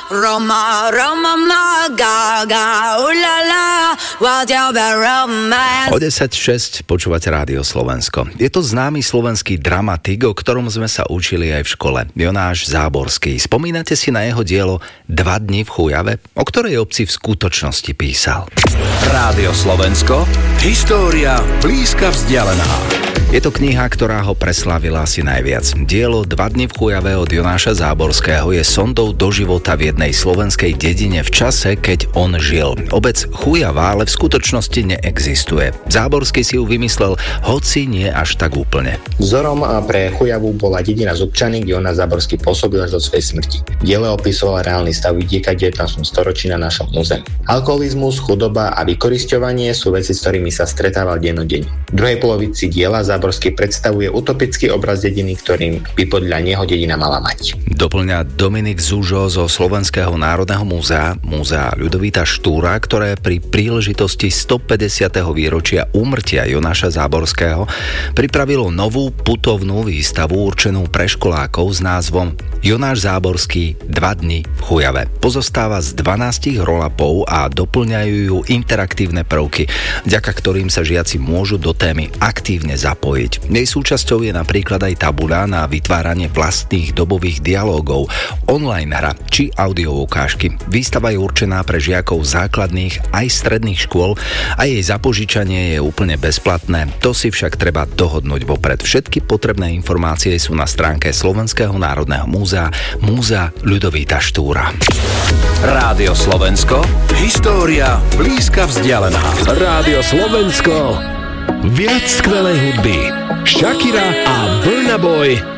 Roma, Roma, Gaga, ulala, whatever romance. O 10:06 počúvate Rádio Slovensko. Je to známy slovenský dramatik, o ktorom sme sa učili aj v škole. Jonáš Záborský. Spomínate si na jeho dielo 2 dni v Chujave, o ktorej obci v skutočnosti písal? Rádio Slovensko, história blízka vzdialená. Je to kniha, ktorá ho preslávila asi najviac. Dielo 2 dni v Chujave od Jonáša Záborského je sondou do života v jednej slovenskej dedine v čase, keď on žil. Obec Chujava ale v skutočnosti neexistuje. Záborský si ju vymyslel, hoci nie až tak úplne. Vzorom pre Chujavu bola dedina Zubčany, kde Jonáš Záborský pôsobil až do svojej smrti. Dielo opisoval reálny stav vidieka v 19. storočí na našom území. Alkoholizmus, chudoba a vykorisťovanie sú veci, s ktorými sa stretával dennodenne. V druhej polovici diela Záborský predstavuje utopický obraz dediny, ktorým by podľa neho dedina mala mať. Doplňa Dominik Zužo zo Slovenského národného múzea, múzea Ľudovíta Štúra, ktoré pri príležitosti 150. výročia úmrtia Jonáša Záborského pripravilo novú putovnú výstavu určenú pre školákov s názvom Jonáš Záborský 2 dni v Chujave. Pozostáva z 12 rolapov a doplňajú ju interaktívne prvky, vďaka ktorým sa žiaci môžu do témy aktívne zapojiť. Jej súčasťou je napríklad aj tabuľa na vytváranie vlastných dobových dialógov, online hra či audio ukážky. Výstava je určená pre žiakov základných aj stredných škôl a jej zapožičanie je úplne bezplatné. To si však treba dohodnúť vopred. Všetky potrebné informácie sú na stránke Slovenského národného múzea, múzea Ľudovíta Štúra. Rádio Slovensko, história blízka vzdialená. Rádio Slovensko, viac skvelej hudby. Shakira a Burna Boy